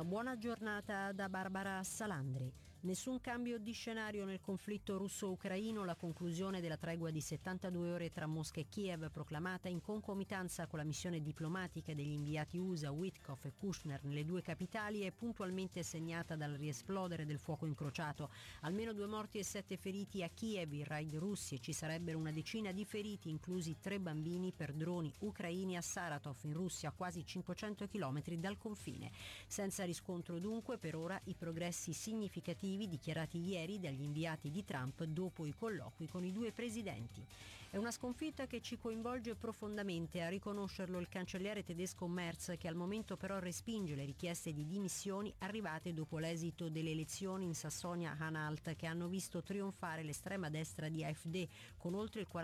buona giornata da Barbara Salandri. Nessun cambio di scenario nel conflitto russo-ucraino, la conclusione della tregua di 72 ore tra Mosca e Kiev, proclamata in concomitanza con la missione diplomatica degli inviati USA Witkoff e Kushner nelle due capitali, è puntualmente segnata dal riesplodere del fuoco incrociato. Almeno 2 morti e 7 feriti a Kiev, i raid russi, e ci sarebbero una decina di feriti, inclusi 3 bambini, per droni ucraini a Saratov, in Russia, a quasi 500 km dal confine. Senza riscontro dunque per ora i progressi significativi dichiarati ieri dagli inviati di Trump dopo i colloqui con i due presidenti. È una sconfitta che ci coinvolge profondamente, a riconoscerlo il cancelliere tedesco Merz, che al momento però respinge le richieste di dimissioni arrivate dopo l'esito delle elezioni in Sassonia-Anhalt, che hanno visto trionfare l'estrema destra di AfD con oltre il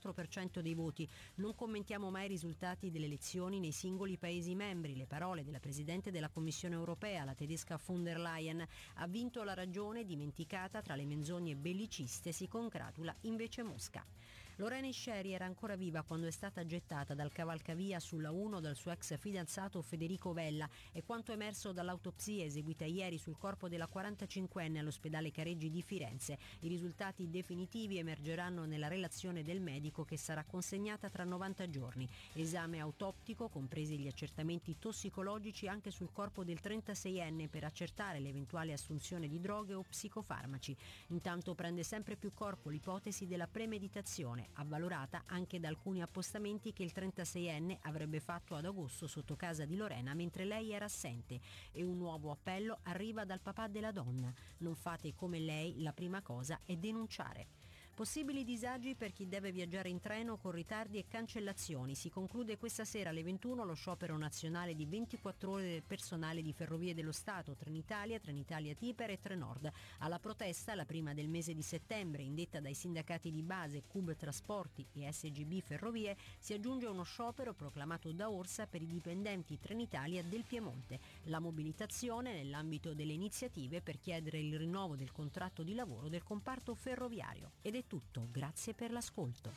44% dei voti. Non commentiamo mai i risultati delle elezioni nei singoli paesi membri. Le parole della Presidente della Commissione europea, la tedesca von der Leyen: ha vinto la ragione, dimenticata tra le menzogne belliciste, si congratula invece Mosca. Lorena Scieri era ancora viva quando è stata gettata dal cavalcavia sulla 1 dal suo ex fidanzato Federico Vella, e quanto emerso dall'autopsia eseguita ieri sul corpo della 45enne all'ospedale Careggi di Firenze. I risultati definitivi emergeranno nella relazione del medico, che sarà consegnata tra 90 giorni. Esame autoptico, compresi gli accertamenti tossicologici anche sul corpo del 36enne, per accertare l'eventuale assunzione di droghe o psicofarmaci. Intanto prende sempre più corpo l'ipotesi della premeditazione, avvalorata anche da alcuni appostamenti che il 36enne avrebbe fatto ad agosto sotto casa di Lorena mentre lei era assente, e un nuovo appello arriva dal papà della donna: non fate come lei, la prima cosa è denunciare. Possibili disagi per chi deve viaggiare in treno con ritardi e cancellazioni. Si conclude questa sera alle 21 lo sciopero nazionale di 24 ore del personale di Ferrovie dello Stato, Trenitalia, Trenitalia Tiper e Trenord. Alla protesta, la prima del mese di settembre, indetta dai sindacati di base Cub Trasporti e SGB Ferrovie, si aggiunge uno sciopero proclamato da Orsa per i dipendenti Trenitalia del Piemonte. La mobilitazione nell'ambito delle iniziative per chiedere il rinnovo del contratto di lavoro del comparto ferroviario. Ed è tutto, grazie per l'ascolto.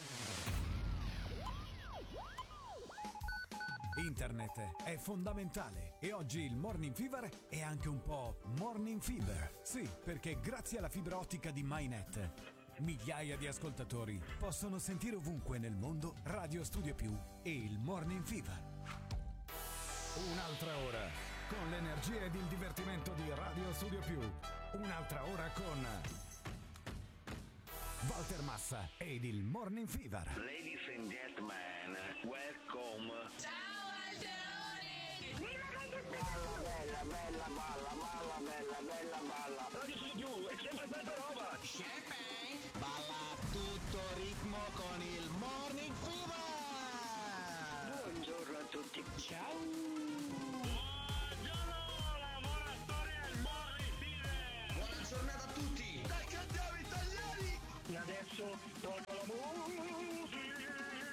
Internet è fondamentale e oggi il Morning Fever è anche un po' Morning Fever. Sì, perché grazie alla fibra ottica di MyNet migliaia di ascoltatori possono sentire ovunque nel mondo Radio Studio Più e il Morning Fever. Un'altra ora con l'energia ed il divertimento di Radio Studio Più. Un'altra ora con Walter Massa ed il Morning Fever. Ladies and gentlemen, welcome. Ciao Algeroni! Balla, bella, balla, bella, bella, balla. Radio Studio, è sempre questa roba. Champagne! Balla tutto ritmo con il Morning Fever! Buongiorno a tutti. Ciao! Giornata a tutti! Dai che andiamo italiani! E adesso torna la musica.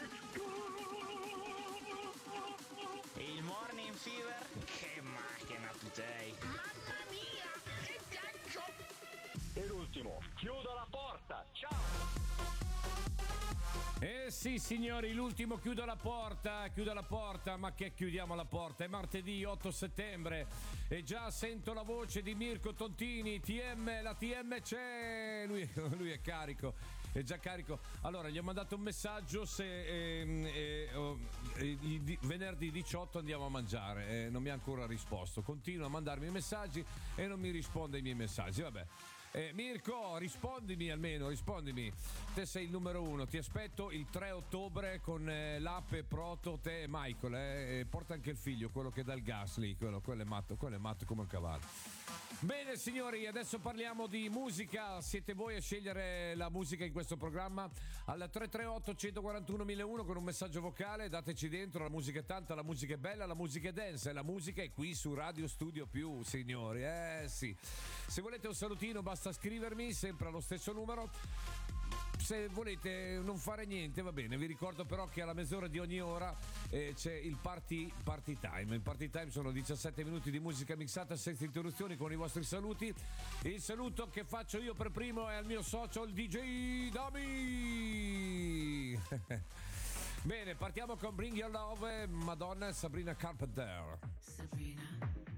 Il Morning Fever? Che macchina tu sei! Mamma mia! Che ghiaccio! E l'ultimo, chiudo la porta. Ciao! Eh sì signori, l'ultimo chiudo la porta, ma che chiudiamo la porta? È martedì 8 settembre e già sento la voce di Mirko Tontini. La TM c'è, lui è carico, è già carico. Allora gli ho mandato un messaggio se venerdì 18 andiamo a mangiare, non mi ha ancora risposto, continua a mandarmi messaggi e non mi risponde ai miei messaggi, vabbè. Mirko, rispondimi almeno, te sei il numero 1, ti aspetto il 3 ottobre con l'app Proto, te e Michael, porta anche il figlio, quello che dà il gas lì, quello è matto come un cavallo. Bene signori, adesso parliamo di musica, siete voi a scegliere la musica in questo programma al 338 141 1001 con un messaggio vocale, dateci dentro, la musica è tanta, la musica è bella, la musica è dance, la musica è qui su Radio Studio Più, signori, sì. Se volete un salutino basta scrivermi sempre allo stesso numero. Se volete non fare niente va bene, vi ricordo però che alla mezz'ora di ogni ora c'è il party time. Il party time sono 17 minuti di musica mixata senza interruzioni con i vostri saluti. Il saluto che faccio io per primo è al mio socio, il DJ Dami. Bene, partiamo con Bring Your Love, Madonna e Sabrina Carpenter. Sabrina